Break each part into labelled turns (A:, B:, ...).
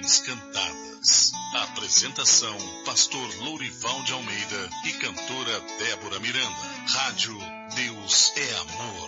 A: Mensagens Cantadas. Apresentação, pastor Lourival de Almeida e cantora Débora Miranda. Rádio Deus é Amor.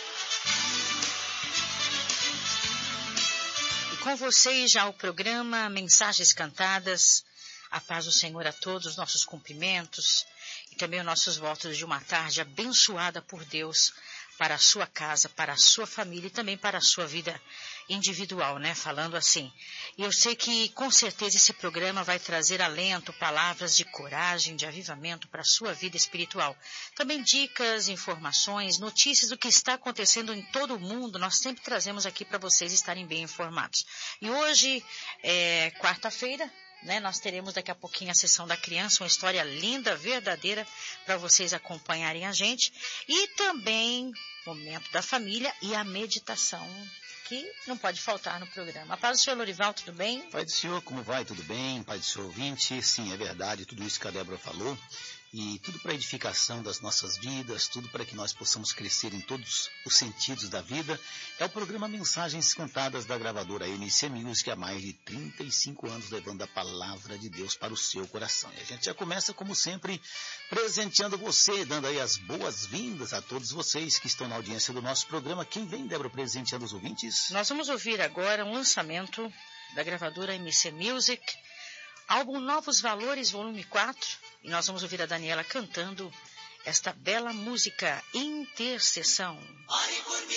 B: E com vocês já o programa Mensagens Cantadas. A paz do Senhor a todos, os nossos cumprimentos e também os nossos votos de uma tarde abençoada por Deus para a sua casa, para a sua família e também para a sua vida individual, né? Falando assim. E eu sei que com certeza esse programa vai trazer alento, palavras de coragem, de avivamento para a sua vida espiritual. Também dicas, informações, notícias do que está acontecendo em todo o mundo. Nós sempre trazemos aqui para vocês estarem bem informados. E hoje é quarta-feira, né? Nós teremos daqui a pouquinho a sessão da criança, uma história linda, verdadeira, para vocês acompanharem a gente. E também momento da família e a meditação, que não pode faltar no programa. A paz do Senhor, Lourival, tudo bem?
C: Pai do Senhor, como vai? Tudo bem? Pai do Senhor ouvinte, sim, é verdade, tudo isso que a Débora falou. E tudo para a edificação das nossas vidas, tudo para que nós possamos crescer em todos os sentidos da vida. É o programa Mensagens Cantadas da gravadora NC Music, há mais de 35 anos levando a palavra de Deus para o seu coração. E a gente já começa, como sempre, presenteando você, dando aí as boas-vindas a todos vocês que estão na audiência do nosso programa. Quem vem, Débora, presenteando os ouvintes?
B: Nós vamos ouvir agora um lançamento da gravadora NC Music, álbum Novos Valores, volume 4. E nós vamos ouvir a Daniela cantando esta bela música, Intercessão. Ore por mim.